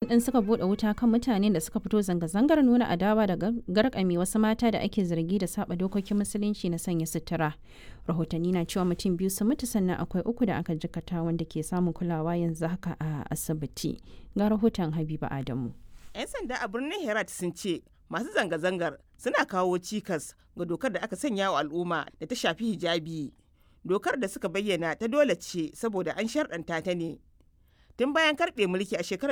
ɗin suka buɗe wuta kan mutanen da suka fito zanga-zangar nuna adawa da garkame wasu mata da ake zargi da saba dokokin musulunci na sanya sutura. Rahotanni na cewa mutum 2 sun mutu sannan akwai 3 da aka jikkata wanda ke samun kulawa yanzu haka a asibiti. Ga rahoton Habiba Adamu. 'Yan sanda a birnin Herat sun ce masu zanga-zangar suna kawo cikas ga dokar da aka sanya wa al'umma da ta shafi hijabi. Dokar da suka bayyana ta dole ce saboda an sharɗanta ta ne. Tun bayan karɓe mulki a shekarar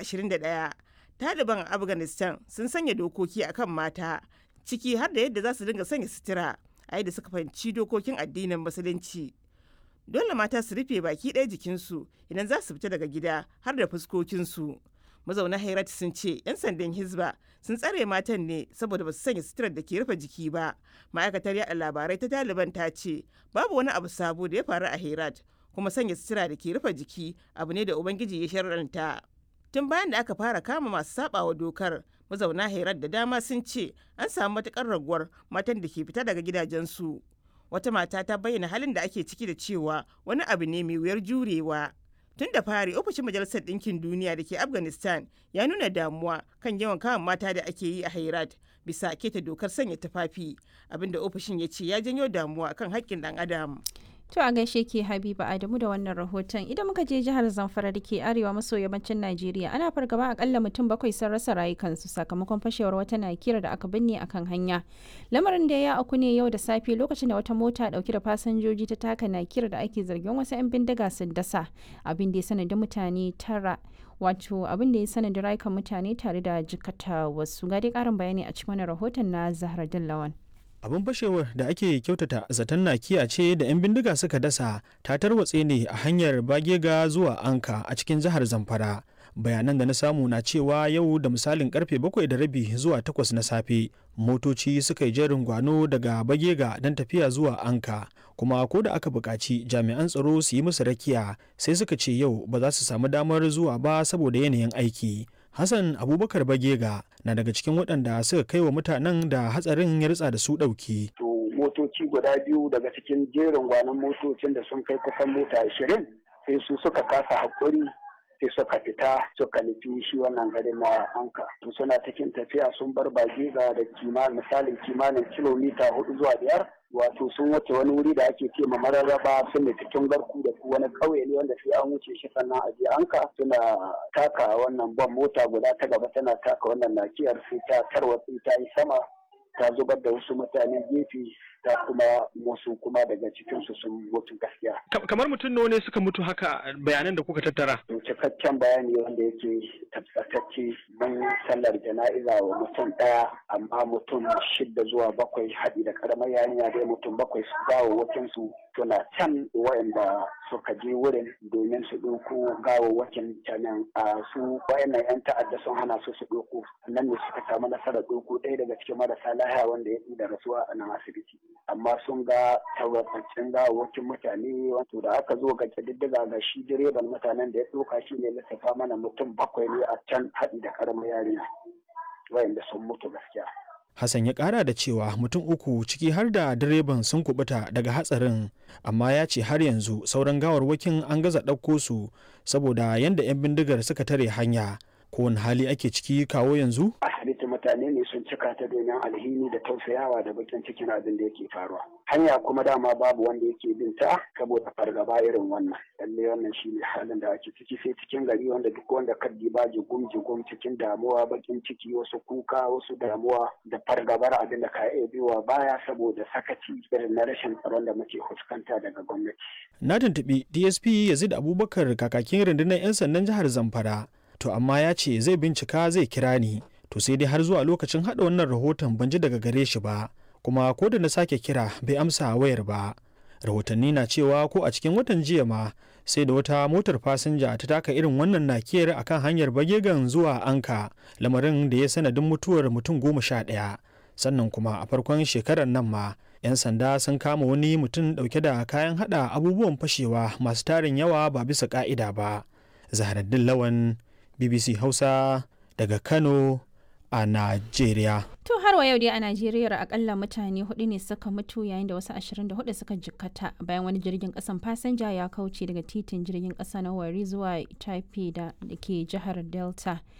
2021, Taliban a Afghanistan sun sanya dokoki akan mata, ciki har da yadda za su dinga sanya sutura a yadda suka fahimci dokokin addinin Musulunci. Dole mata su rufe baki ɗaya jikinsu idan za su fita daga gida har da fuskokinsu. Mazauna Herat sun ce 'yan sandan Hizba sun tsare matan ne saboda ba su sanya suturar da ke rufe jiki ba. Ma'aikatar yaɗa labarai ta Taliban ta ce babu wani abu sabo da ya faru a Herat, kuma sanya sutura da ke rufe jiki abu ne da Ubangiji ya shar'anta. Tun bayan da aka fara kama masu sabawa dokar, mazauna Herat da dama sun ce an samu matukar raguwar matan da ke fita daga gidajensu. Wata mata ta bayyana halin da ake ciki da cewa wani abu ne mai wuyar jurewa. Tun da fari, ofishin Majalisar Ɗinkin Duniya da ke Afghanistan ya nuna damuwa kan yawan kama mata da ake yi a Herat bisa keta dokar sanya tufafi, abinda ofishin ya ce ya janyo damuwa kan haƙƙin ɗan adam. To a gaishe ke Habiba Adamu da wannan rahoton. Idan muka je jihar Zamfara da ke arewa maso yammacin Najeriya, ana fargaba akalla mutum 7 sun rasa rayukansu sakamakon fashewar wata nakira da aka binne akan hanya. Lamarin da ya auku ne yau da safe lokacin da wata mota dauke da fasinjoji ta taka nakira da ake zargin wasu 'yan bindiga sun dasa, abin da ya sanadin mutane 9 abin da ya sanadin rayukan mutane tare da jikata wasu. Ga dai karin bayani a cikin wannan rahoton na Zahra Dillawan. Abin fashewar da ake kyautata zaton nakiya ce da 'yan bindiga suka dasa ta tarwatse ne a hanyar Bagega zuwa Anka a cikin jihar Zamfara. Bayanan da na samu na cewa yau da misalin karfe 7:30 zuwa 8 na safe motoci suka yi jerin gwano daga Bagega don tafiya zuwa Anka, kuma ko da aka buƙaci jami'an tsaro su yi musu rakiya sai suka ce yau ba za su samu damar zuwa ba saboda yanayin aiki. Hassan Abubakar Bagega na daga cikin waɗanda suka kai wa mutanen da hatsarin ya ritsa da su ɗauki. Motoci guda 2 daga cikin jerin gwanon motocin da sun kai kusan mota 20 sai su suka kasa haƙuri sai suka fita suka nufi shi wannan garin na Anka. Suna cikin tafiya sun bar Bagega da kimanin kilomita 4 zuwa 5. Wato sun wuce wani wuri da ake ce ma Mararraba, sun da cikin garku da wani ƙauye ne wanda sai an wuce shi sannan a je Anka. Suna taka wannan ban mota guda ta gaba tana taka wannan nakiyar sai ta tarwatsi ta yi sama ta zubar da wasu mutane gefe ta kuma wasu kuma daga cikinsu sun mutu gaskiya. Kamar mutum nawa ne suka mutu haka bayanan da kuka tattara? Cikakken bayani wanda yake tabbatacce mun sallar jana'iza wa mutum 1, amma mutum 6 zuwa 7 haɗi da karamar yarinya dai mutum 7 su gawawwakin su suna can waɗanda suka je wurin domin su ɗauko gawawwakin canan su waɗannan 'yan ta'adda sun hana su ɗauko, nan ne suka samu nasarar ɗauko ɗaya daga cikin marasa lahiya wanda ya da rasuwa a nan asibiti. Amma sun ga tabbataccen gawawwakin mutane, wato da aka zo ga ƙididdiga ga shi direban mutanen da ya ɗauka shi ne lissafa mana mutum 7 ne a can haɗi da ƙaramar yarinya wayanda sun mutu gaskiya. Hassan ya ƙara da cewa mutum 3 ciki har da direban sun kubuta daga hatsarin, amma ya ce har yanzu sauran gawarwakin an gaza ɗauko su saboda yadda 'yan bindigar suka tare hanya. Kowane hali ake ciki kawo yanzu? Asibiti mutane ne sun cika ta domin alhini da tausayawa da bakin cikin abin da yake faruwa. Hanya kuma dama babu wanda yake bin ta saboda fargaba irin wannan. Lalle wannan shi ne halin da ake ciki, sai cikin gari wanda duk wanda kaddi ba jigum cikin damuwa, bakin ciki, wasu kuka, wasu damuwa da fargabar abin da ka iya biyowa baya saboda sakaci irin na rashin tsaron da muke fuskanta daga gwamnati. Na tuntuɓi DSP Yazid Abubakar kakakin rundunar 'yan sandan jihar Zamfara. To amma ya ce zai bincika zai kira ni, to sai dai har zuwa lokacin haɗa wannan rahoton ban ji daga gare shi ba, kuma ko da na sake kira bai amsa wayar ba. Rahotanni na cewa ko a cikin watan jiya ma sai da wata motar fasinja ta taka irin wannan nakiyar akan hanyar Bagegan zuwa Anka, lamarin da ya sanadin mutuwar mutum 11. Sannan kuma a farkon shekarar nan ma 'yan sanda sun kama wani mutum ɗauke da kayan haɗa abubuwan fashewa masu tarin yawa ba bisa ƙa'ida ba. Zahraddin Lawan, BBC Hausa daga Kano a Najeriya. To har wa yau dai a Najeriya akalla mutane 4 ne suka mutu yayin da wasu 24 suka jikkata bayan wani jirgin kasan fasinja ya kauce daga titin jirgin kasa na Warri zuwa Taipei da ke jihar Delta.